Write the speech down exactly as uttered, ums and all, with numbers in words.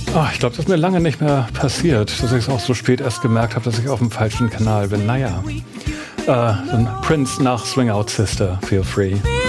Oh, ich glaube, das ist mir lange nicht mehr passiert, dass ich es auch so spät erst gemerkt habe, dass ich auf dem falschen Kanal bin. Naja, äh, so ein Prince nach Swing Out Sister, Feel Free.